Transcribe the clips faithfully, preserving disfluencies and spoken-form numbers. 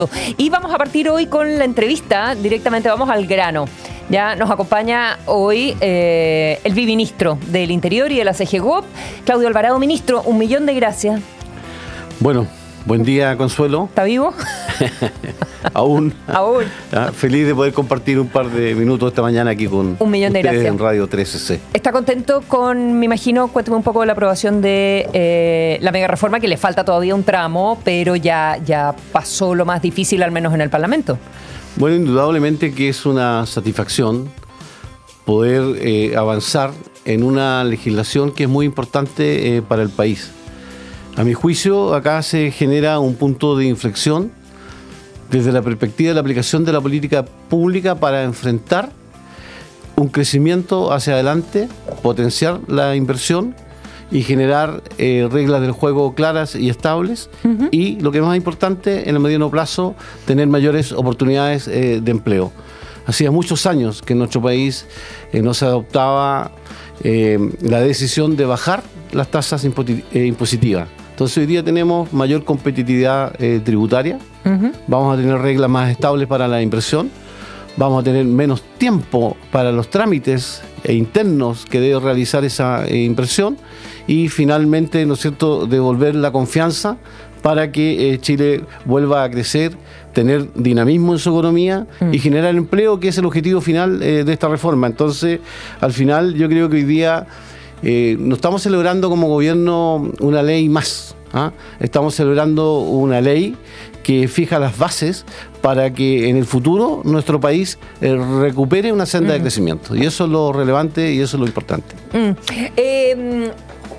Y vamos a partir hoy con la entrevista, directamente vamos al grano. Ya nos acompaña hoy eh, el viceministro del Interior y de la C G G O P, Claudio Alvarado. Ministro, un millón de gracias. Bueno, buen día, Consuelo. ¿Está vivo? Aún. Aún. ¿Ah? Feliz de poder compartir un par de minutos esta mañana aquí con un millón de ustedes gracias en Radio trece C. ¿Está contento con, me imagino, cuéntame un poco de la aprobación de eh, la mega reforma, que le falta todavía un tramo, pero ya, ya pasó lo más difícil, al menos en el Parlamento? Bueno, indudablemente que es una satisfacción poder eh, avanzar en una legislación que es muy importante eh, para el país. A mi juicio, acá se genera un punto de inflexión desde la perspectiva de la aplicación de la política pública para enfrentar un crecimiento hacia adelante, potenciar la inversión y generar eh, reglas del juego claras y estables. Uh-huh. Y lo que es más importante, en el mediano plazo, tener mayores oportunidades eh, de empleo. Hacía muchos años que en nuestro país eh, no se adoptaba eh, la decisión de bajar las tasas eh, impositivas. Entonces hoy día tenemos mayor competitividad eh, tributaria, uh-huh. Vamos a tener reglas más estables para la inversión, vamos a tener menos tiempo para los trámites eh, internos que debe realizar esa eh, inversión y finalmente, ¿no es cierto?, devolver la confianza para que eh, Chile vuelva a crecer, tener dinamismo en su economía uh-huh. y generar empleo, que es el objetivo final eh, de esta reforma. Entonces, al final yo creo que hoy día Eh, no estamos celebrando como gobierno una ley más, ¿ah? Estamos celebrando una ley que fija las bases para que en el futuro nuestro país eh, recupere una senda mm. de crecimiento. Y eso es lo relevante y eso es lo importante. Mm. Eh,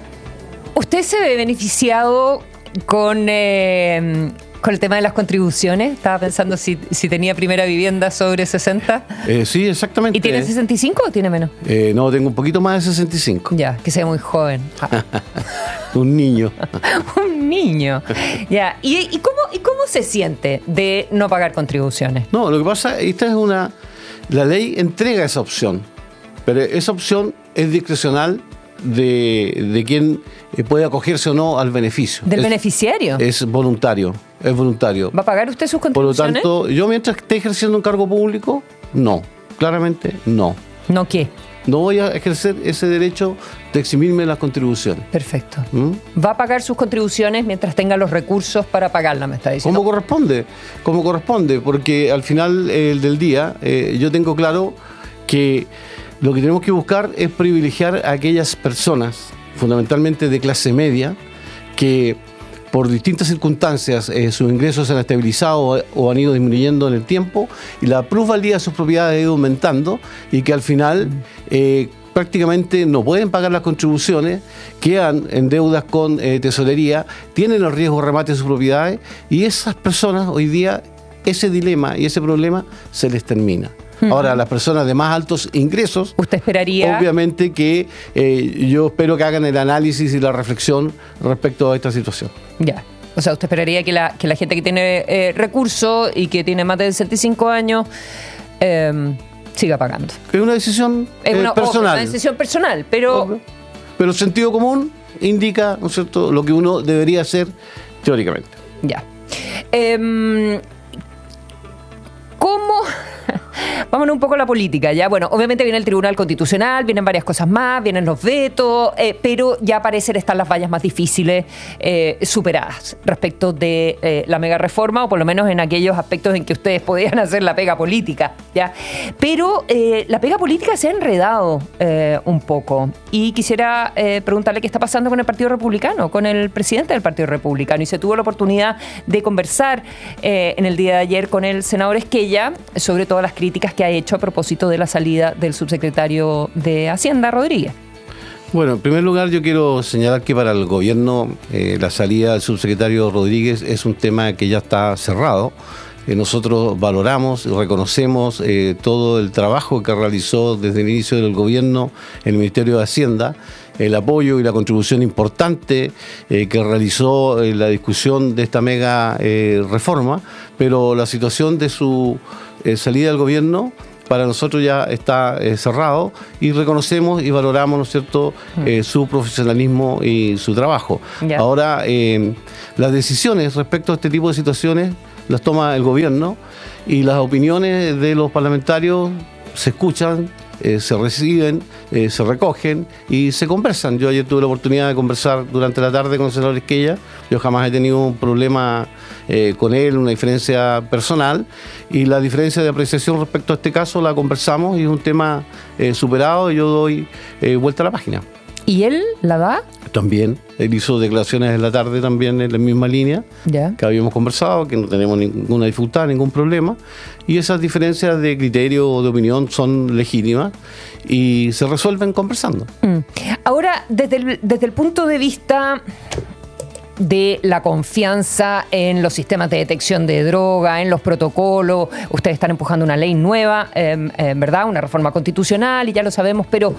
¿Usted se ve beneficiado con... Eh, con el tema de las contribuciones? Estaba pensando si, si tenía primera vivienda sobre sesenta. Eh, sí, exactamente. ¿Y tiene sesenta y cinco o tiene menos? Eh, no, tengo un poquito más de sesenta y cinco. Ya, que sea muy joven. Ah. Un niño. Un niño. Ya. ¿Y, y, cómo, ¿Y cómo se siente de no pagar contribuciones? No, lo que pasa, esta es una... La ley entrega esa opción, pero esa opción es discrecional de, de quien puede acogerse o no al beneficio. ¿Del es, beneficiario? Es voluntario, es voluntario. ¿Va a pagar usted sus contribuciones? Por lo tanto, yo mientras esté ejerciendo un cargo público, no, claramente no. ¿No qué? No voy a ejercer ese derecho de eximirme las contribuciones. Perfecto. ¿Mm? ¿Va a pagar sus contribuciones mientras tenga los recursos para pagarlas, me está diciendo? Como corresponde, como corresponde, porque al final eh, del día eh, yo tengo claro que lo que tenemos que buscar es privilegiar a aquellas personas, fundamentalmente de clase media, que por distintas circunstancias eh, sus ingresos se han estabilizado o, o han ido disminuyendo en el tiempo y la plusvalía de sus propiedades ha ido aumentando y que al final eh, prácticamente no pueden pagar las contribuciones, quedan en deudas con eh, tesorería, tienen el riesgo de remate de sus propiedades y esas personas hoy día, ese dilema y ese problema se les termina. Ahora, las personas de más altos ingresos, ¿usted esperaría? Obviamente que eh, yo espero que hagan el análisis y la reflexión respecto a esta situación. Ya. O sea, ¿usted esperaría que la, que la gente que tiene eh, recursos y que tiene más de sesenta y cinco años eh, siga pagando? Es una decisión es una, eh, personal. Ojo, una decisión personal, pero... Ojo. Pero el sentido común indica, ¿no es cierto?, lo que uno debería hacer teóricamente. Ya. Eh, ¿Cómo...? Vámonos un poco a la política, ¿ya? Bueno, obviamente viene el Tribunal Constitucional, vienen varias cosas más, vienen los vetos, eh, pero ya parecen estar las vallas más difíciles eh, superadas respecto de eh, la mega reforma, o por lo menos en aquellos aspectos en que ustedes podían hacer la pega política, ¿ya? Pero eh, la pega política se ha enredado eh, un poco y quisiera eh, preguntarle qué está pasando con el Partido Republicano, con el presidente del Partido Republicano, y se tuvo la oportunidad de conversar eh, en el día de ayer con el senador Esquella sobre todas las críticas que ha hecho a propósito de la salida del subsecretario de Hacienda, Rodríguez. Bueno, en primer lugar yo quiero señalar que para el gobierno eh, la salida del subsecretario Rodríguez es un tema que ya está cerrado. Eh, nosotros valoramos y reconocemos eh, todo el trabajo que realizó desde el inicio del gobierno el Ministerio de Hacienda, el apoyo y la contribución importante eh, que realizó en la discusión de esta mega eh, reforma, pero la situación de su eh, salida del gobierno para nosotros ya está eh, cerrado y reconocemos y valoramos, ¿no es cierto?, eh, su profesionalismo y su trabajo. Yeah. Ahora, eh, las decisiones respecto a este tipo de situaciones las toma el gobierno y las opiniones de los parlamentarios se escuchan, eh, se reciben, eh, se recogen y se conversan. Yo ayer tuve la oportunidad de conversar durante la tarde con el senador Esquella. Yo jamás he tenido un problema eh, con él, una diferencia personal, y la diferencia de apreciación respecto a este caso la conversamos y es un tema eh, superado, y yo doy eh, vuelta a la página. ¿Y él la da? También, él hizo declaraciones en la tarde también en la misma línea Ya. que habíamos conversado, que no tenemos ninguna dificultad, ningún problema, y esas diferencias de criterio o de opinión son legítimas y se resuelven conversando. Mm. Ahora, desde el, desde el punto de vista de la confianza en los sistemas de detección de droga, en los protocolos, ustedes están empujando una ley nueva, eh, eh, ¿verdad? Una reforma constitucional, y ya lo sabemos, pero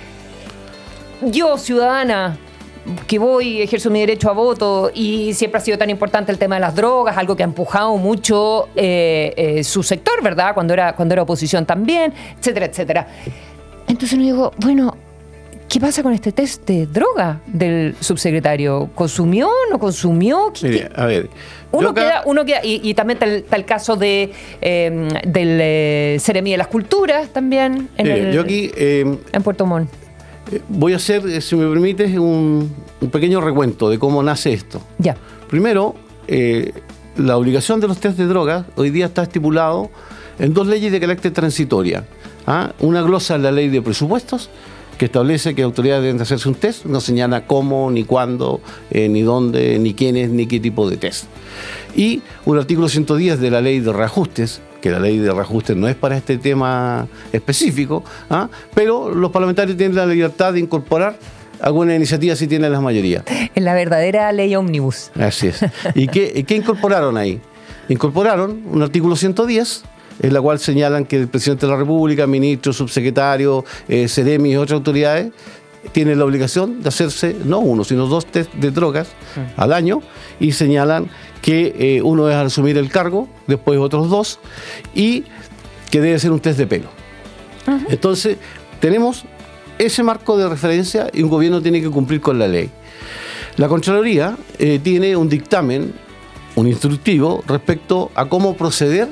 yo, ciudadana, que voy, ejerzo mi derecho a voto, y siempre ha sido tan importante el tema de las drogas, algo que ha empujado mucho eh, eh, su sector, ¿verdad? Cuando era, cuando era oposición también, etcétera, etcétera. Entonces uno digo, bueno, ¿qué pasa con este test de droga del subsecretario? ¿Consumió? ¿No consumió? ¿Qué, Mire, a ver, Uno acá, queda, uno queda, y, y también está el, está el caso de eh, del eh, Seremi de las Culturas también en, mire, el, yo aquí eh, en Puerto Montt. voy a hacer, si me permites, un, un pequeño recuento de cómo nace esto. Ya. Primero, eh, la obligación de los test de drogas hoy día está estipulado en dos leyes de carácter transitoria. ¿Ah? Una glosa en la ley de presupuestos, que establece que autoridades deben hacerse un test, no señala cómo, ni cuándo, eh, ni dónde, ni quiénes, ni qué tipo de test. Y un artículo ciento diez de la ley de reajustes, que la ley de reajustes no es para este tema específico, ¿ah? Pero los parlamentarios tienen la libertad de incorporar alguna iniciativa si tienen la mayoría. En la verdadera ley ómnibus. Así es. ¿Y qué, qué incorporaron ahí? Incorporaron un artículo ciento diez, en la cual señalan que el presidente de la República, ministro, subsecretario, eh, Seremi y otras autoridades tienen la obligación de hacerse no uno, sino dos test de drogas mm. al año, y señalan que eh, uno es al asumir el cargo, después otros dos, y que debe ser un test de pelo. Uh-huh. Entonces, tenemos ese marco de referencia y un gobierno tiene que cumplir con la ley. La Contraloría eh, tiene un dictamen, un instructivo respecto a cómo proceder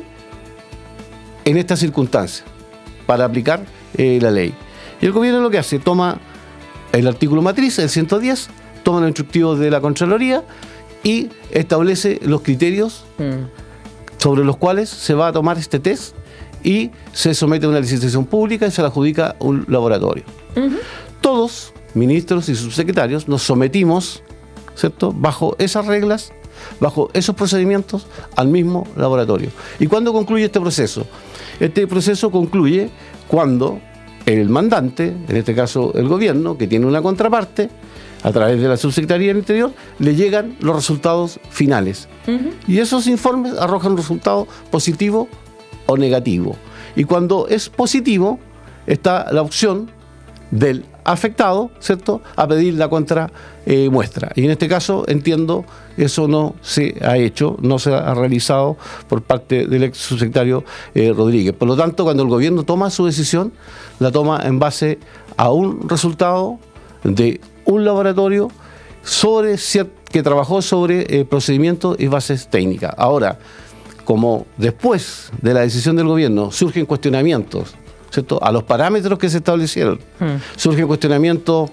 en estas circunstancias para aplicar eh, la ley. Y el gobierno lo que hace, toma el artículo matriz, el ciento diez, toma los instructivos de la Contraloría y establece los criterios mm. sobre los cuales se va a tomar este test, y se somete a una licitación pública y se la adjudica un laboratorio. Uh-huh. Todos, ministros y subsecretarios, nos sometimos, ¿cierto?, bajo esas reglas, bajo esos procedimientos, al mismo laboratorio. ¿Y cuándo concluye este proceso? Este proceso concluye cuando el mandante, en este caso el gobierno, que tiene una contraparte, a través de la Subsecretaría del Interior, le llegan los resultados finales. Uh-huh. Y esos informes arrojan un resultado positivo o negativo. Y cuando es positivo, está la opción del afectado, ¿cierto?, a pedir la contramuestra. Eh, y en este caso, entiendo, eso no se ha hecho, no se ha realizado por parte del ex subsecretario eh, Rodríguez. Por lo tanto, cuando el gobierno toma su decisión, la toma en base a un resultado de un laboratorio sobre que trabajó sobre eh, procedimientos y bases técnicas. Ahora, como después de la decisión del gobierno surgen cuestionamientos, ¿cierto?, a los parámetros que se establecieron, hmm. surgen cuestionamientos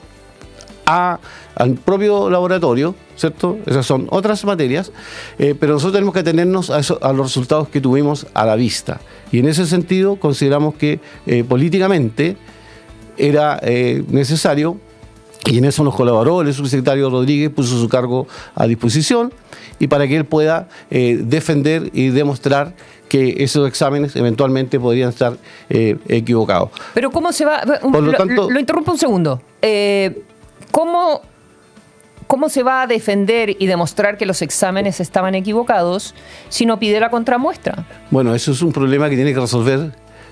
a, al propio laboratorio, ¿cierto? Esas son otras materias, eh, pero nosotros tenemos que atenernos a, eso, a los resultados que tuvimos a la vista. Y en ese sentido consideramos que eh, políticamente era eh, necesario, y en eso nos colaboró el subsecretario Rodríguez, puso su cargo a disposición, y para que él pueda eh, defender y demostrar que esos exámenes eventualmente podrían estar eh, equivocados. Pero ¿cómo se va? Por lo, lo, tanto, lo interrumpo un segundo. Eh, ¿cómo, ¿Cómo se va a defender y demostrar que los exámenes estaban equivocados si no pide la contramuestra? Bueno, eso es un problema que tiene que resolver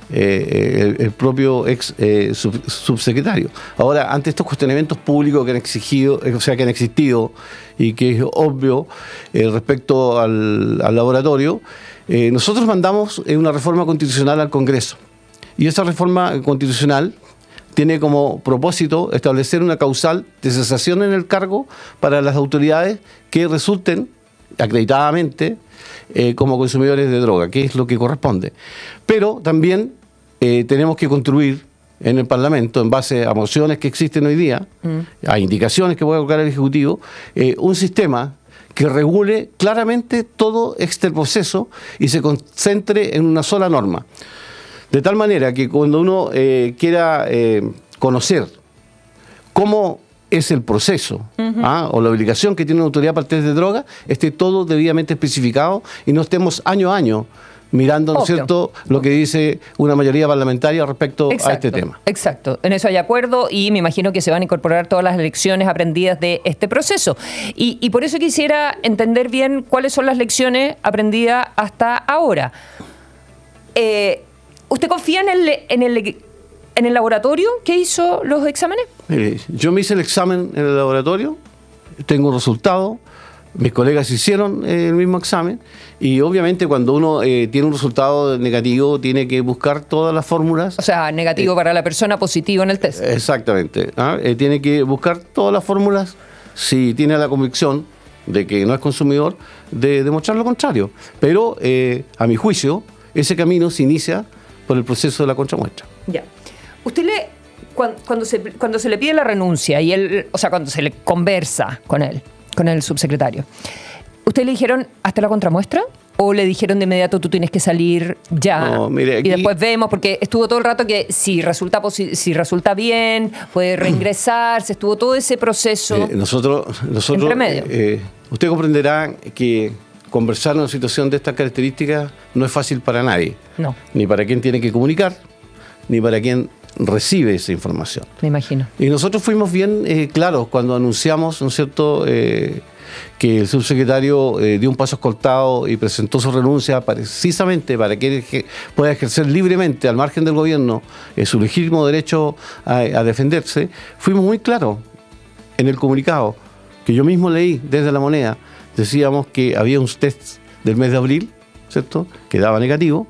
Eh, el, el propio ex eh, sub, subsecretario. Ahora, ante estos cuestionamientos públicos que han exigido, o sea, que han existido y que es obvio eh, respecto al, al laboratorio, eh, nosotros mandamos eh, una reforma constitucional al Congreso, y esa reforma constitucional tiene como propósito establecer una causal de cesación en el cargo para las autoridades que resulten acreditadamente eh, como consumidores de droga, que es lo que corresponde. Pero también eh, tenemos que construir en el Parlamento, en base a mociones que existen hoy día, mm. a indicaciones que puede colocar el Ejecutivo, eh, un sistema que regule claramente todo este proceso y se concentre en una sola norma. De tal manera que cuando uno eh, quiera eh, conocer cómo es el proceso uh-huh. ¿ah? o la obligación que tiene una autoridad para el test de droga, esté todo debidamente especificado y no estemos año a año mirando, ¿no es cierto?, lo que dice una mayoría parlamentaria respecto exacto, a este tema. Exacto, en eso hay acuerdo y me imagino que se van a incorporar todas las lecciones aprendidas de este proceso. Y, y por eso quisiera entender bien cuáles son las lecciones aprendidas hasta ahora. Eh, ¿Usted confía en el, en el, en el laboratorio que hizo los exámenes? Mire, yo me hice el examen en el laboratorio, tengo un resultado. Mis colegas hicieron eh, el mismo examen y obviamente cuando uno eh, tiene un resultado negativo tiene que buscar todas las fórmulas. O sea, negativo eh, para la persona, positivo en el test. Exactamente. ¿ah? Eh, tiene que buscar todas las fórmulas, si tiene la convicción de que no es consumidor, de demostrar lo contrario. Pero eh, a mi juicio, ese camino se inicia por el proceso de la contramuestra. Ya. Usted le, cuando, cuando, se, cuando se le pide la renuncia y él, o sea, cuando se le conversa con él, con el subsecretario, ¿usted le dijeron hasta la contramuestra? ¿O le dijeron de inmediato tú tienes que salir ya? No, mire, aquí... Y después vemos, porque estuvo todo el rato que si resulta posi- si resulta bien, puede reingresar, se estuvo todo ese proceso. Eh, nosotros, nosotros entre medio. Eh, usted comprenderá que conversar en una situación de estas características no es fácil para nadie. No. Ni para quien tiene que comunicar, ni para quien recibe esa información. Me imagino. Y nosotros fuimos bien eh, claros cuando anunciamos, ¿no es cierto?, eh, que el subsecretario eh, dio un paso escoltado y presentó su renuncia precisamente para que él pueda ejercer libremente, al margen del gobierno, eh, su legítimo derecho a, a defenderse. Fuimos muy claros en el comunicado, que yo mismo leí desde La Moneda. Decíamos que había un test del mes de abril, ¿cierto?, que daba negativo.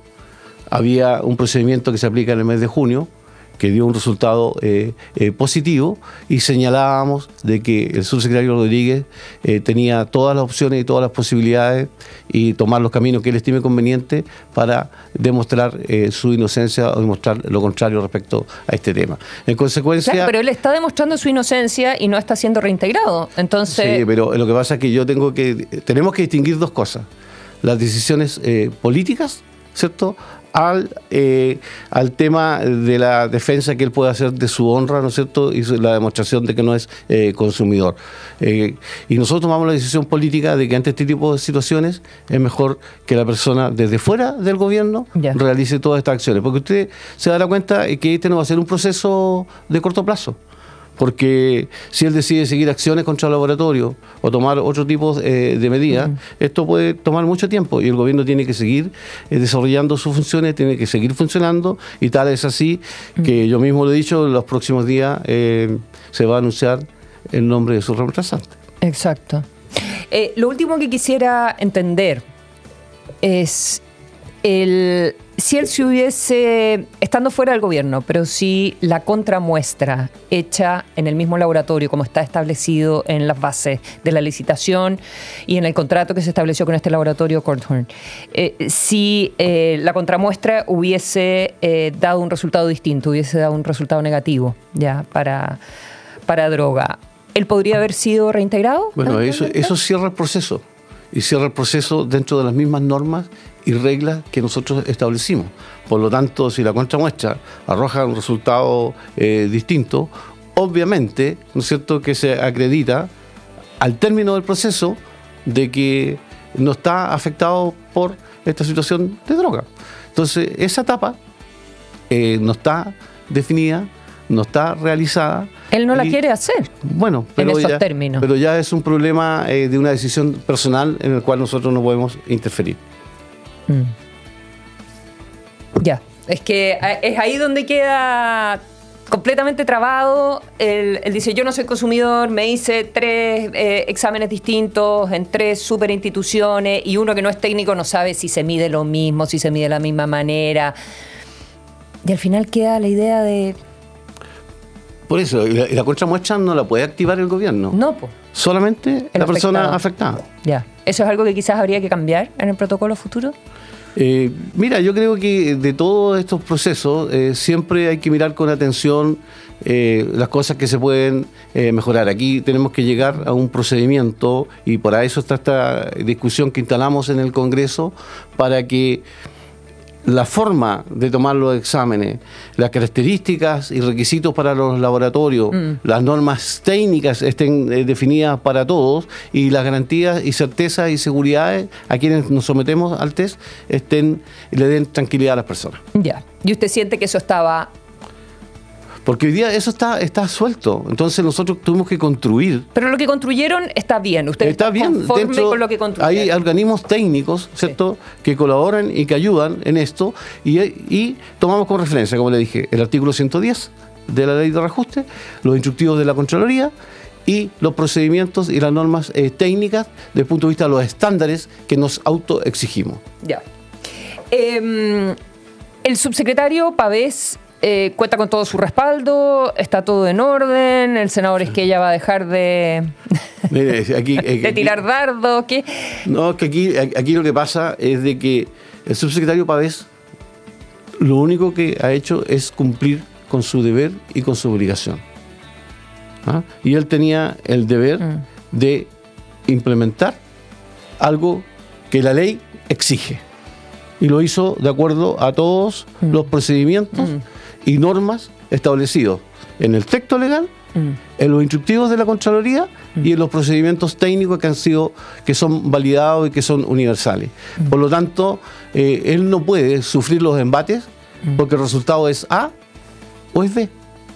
Había un procedimiento que se aplica en el mes de junio, que dio un resultado eh, eh, positivo, y señalábamos de que el subsecretario Rodríguez eh, tenía todas las opciones y todas las posibilidades y tomar los caminos que él estime conveniente para demostrar eh, su inocencia o demostrar lo contrario respecto a este tema. En consecuencia... Claro, pero él está demostrando su inocencia y no está siendo reintegrado. Entonces... Sí, pero lo que pasa es que yo tengo que... Tenemos que distinguir dos cosas. Las decisiones eh, políticas, ¿cierto?, Al, eh, al tema de la defensa que él puede hacer de su honra, ¿no es cierto?, y la demostración de que no es eh, consumidor. Eh, y nosotros tomamos la decisión política de que ante este tipo de situaciones es mejor que la persona desde fuera del gobierno yeah. realice todas estas acciones, porque usted se dará cuenta que este no va a ser un proceso de corto plazo. Porque si él decide seguir acciones contra el laboratorio o tomar otro tipo eh, de medidas, uh-huh. esto puede tomar mucho tiempo y el gobierno tiene que seguir eh, desarrollando sus funciones, tiene que seguir funcionando, y tal es así uh-huh. que yo mismo lo he dicho, en los próximos días eh, se va a anunciar el nombre de su reemplazante. Exacto. Eh, lo último que quisiera entender es el... Si él se hubiese, estando fuera del gobierno, pero si la contramuestra hecha en el mismo laboratorio, como está establecido en las bases de la licitación y en el contrato que se estableció con este laboratorio Korthorn, eh, si eh, la contramuestra hubiese eh, dado un resultado distinto, hubiese dado un resultado negativo ya para, para droga, ¿él podría haber sido reintegrado? Bueno, eso, eso cierra el proceso. Y cierra el proceso dentro de las mismas normas y reglas que nosotros establecimos. Por lo tanto, si la contramuestra arroja un resultado eh, distinto, obviamente, ¿no es cierto?, que se acredita al término del proceso de que no está afectado por esta situación de droga. Entonces, esa etapa eh, no está definida, no está realizada. Él no la quiere hacer. Bueno, pero en esos ya, términos. pero ya es un problema eh, de una decisión personal en el cual nosotros no podemos interferir. Mm. Ya, es que es ahí donde queda completamente trabado. Él, él dice, yo no soy consumidor, me hice tres eh, exámenes distintos en tres super instituciones y uno que no es técnico no sabe si se mide lo mismo, si se mide de la misma manera. Y al final queda la idea de... Por eso, y la, y la contramuestra no la puede activar el gobierno. No, pues. Solamente la persona afectada. Ya. ¿Eso es algo que quizás habría que cambiar en el protocolo futuro? Eh, mira, yo creo que de todos estos procesos eh, siempre hay que mirar con atención eh, las cosas que se pueden eh, mejorar. Aquí tenemos que llegar a un procedimiento y para eso está esta discusión que instalamos en el Congreso para que la forma de tomar los exámenes, las características y requisitos para los laboratorios, mm. las normas técnicas estén eh, definidas para todos y las garantías y certezas y seguridades a quienes nos sometemos al test estén le den tranquilidad a las personas. Ya. ¿Y usted siente que eso estaba...? Porque hoy día eso está, está suelto. Entonces nosotros tuvimos que construir. Pero lo que construyeron está bien. ¿Usted está, está bien. Conforme Dentro, con lo que construyeron? Hay organismos técnicos, ¿cierto?, sí. que colaboran y que ayudan en esto. Y, y tomamos como referencia, como le dije, el artículo ciento diez de la Ley de Reajuste, los instructivos de la Contraloría y los procedimientos y las normas eh, técnicas desde el punto de vista de los estándares que nos autoexigimos. Ya. Eh, el subsecretario Pavés Eh, cuenta con todo su respaldo, está todo en orden, el senador Esquella va a dejar de, Mire, aquí, aquí, de tirar dardos. ¿Qué? No, es que aquí, aquí lo que pasa es de que el subsecretario Pavés lo único que ha hecho es cumplir con su deber y con su obligación. ¿Ah? Y él tenía el deber mm. de implementar algo que la ley exige. Y lo hizo de acuerdo a todos mm. los procedimientos mm. y normas establecidos en el texto legal, mm. en los instructivos de la Contraloría mm. y en los procedimientos técnicos que han sido, que son validados y que son universales. Mm. Por lo tanto, eh, él no puede sufrir los embates mm. porque el resultado es A o es B.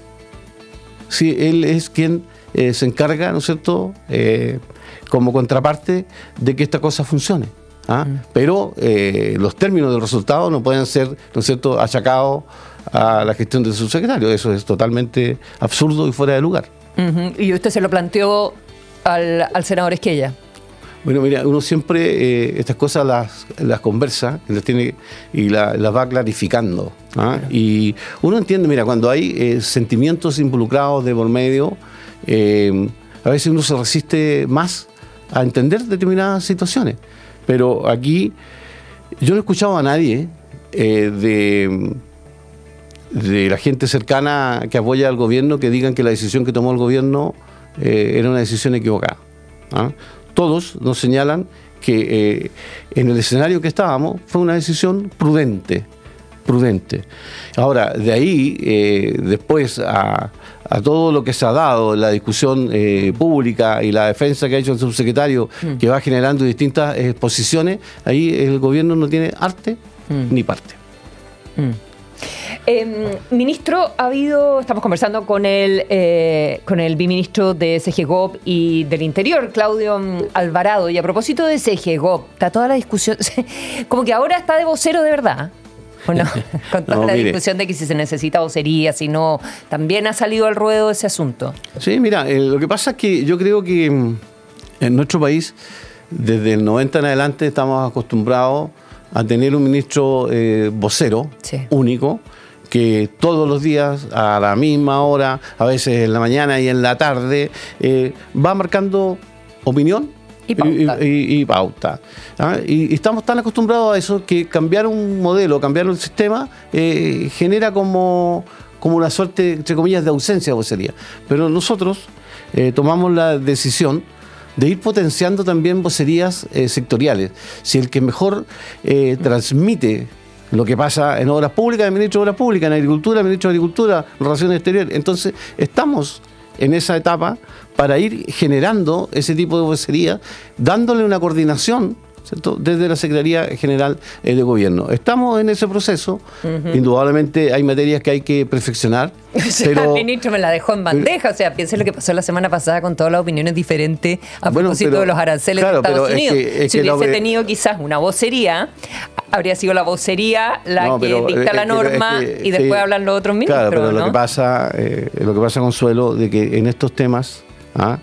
Si él es quien eh, se encarga, ¿no es cierto?, eh, como contraparte de que esta cosa funcione. ¿Ah? Mm. Pero eh, los términos del resultado no pueden ser, ¿no es cierto?, achacados a la gestión del subsecretario. Eso es totalmente absurdo y fuera de lugar. Uh-huh. ¿Y usted se lo planteó al, al senador Esquella? Bueno, mira, uno siempre eh, estas cosas las, las conversa las tiene, y la, las va clarificando. ¿Ah? Claro. Y uno entiende, mira, cuando hay eh, sentimientos involucrados de por medio, eh, a veces uno se resiste más a entender determinadas situaciones. Pero aquí yo no he escuchado a nadie eh, de, de la gente cercana que apoya al gobierno que digan que la decisión que tomó el gobierno eh, era una decisión equivocada. ¿Ah? Todos nos señalan que eh, en el escenario que estábamos fue una decisión prudente. prudente. Ahora, de ahí, eh, después a, a todo lo que se ha dado, la discusión eh, pública y la defensa que ha hecho el subsecretario, mm. que va generando distintas eh, posiciones, ahí el gobierno no tiene arte mm. ni parte. Mm. Eh, ministro, ha habido, estamos conversando con el, eh, con el biministro de CEGEGOP y del Interior, Claudio Alvarado, y a propósito de CEGEGOP, está toda la discusión, como que ahora está de vocero de verdad. Bueno, con toda no, la mire. discusión de que si se necesita vocería, si no, también ha salido al ruedo ese asunto. Sí, mira, eh, lo que pasa es que yo creo que en nuestro país, desde el noventa en adelante, estamos acostumbrados a tener un ministro eh, vocero, sí. único, que todos los días, a la misma hora, a veces en la mañana y en la tarde, eh, va marcando opinión. Y pauta. Y, y, y pauta. ¿Ah? Y, y estamos tan acostumbrados a eso que cambiar un modelo, cambiar un sistema, eh, genera como, como una suerte, entre comillas, de ausencia de vocería. Pero nosotros eh, tomamos la decisión de ir potenciando también vocerías eh, sectoriales. Si el que mejor eh, transmite lo que pasa en obras públicas, el ministro de Obras Públicas, en Agricultura, el ministro de Agricultura, Relaciones Exteriores. Entonces, estamos en esa etapa para ir generando ese tipo de vocería, dándole una coordinación, ¿cierto?, desde la Secretaría General eh, de Gobierno. Estamos en ese proceso, uh-huh. indudablemente hay materias que hay que perfeccionar. O sea, pero, el ministro me la dejó en bandeja, o sea, piense lo que pasó la semana pasada con todas las opiniones diferentes a bueno, propósito pero, de los aranceles claro, de Estados Unidos. Es que, es si hubiese que tenido quizás una vocería, habría sido la vocería la no, pero, que dicta la norma es que, y después sí, hablan los otros ministros. Claro, pero ¿no? lo que pasa, eh, lo que pasa, Consuelo, de que en estos temas ¿ah?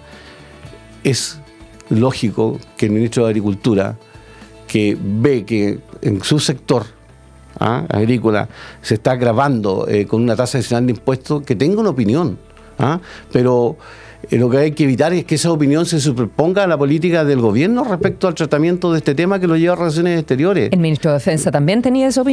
es lógico que el ministro de Agricultura, que ve que en su sector ¿ah? agrícola se está agravando eh, con una tasa adicional de impuestos, que tenga una opinión. ¿ah? Pero Eh, lo que hay que evitar es que esa opinión se superponga a la política del gobierno respecto al tratamiento de este tema que lo lleva a Relaciones Exteriores. El ministro de Defensa también tenía esa opinión.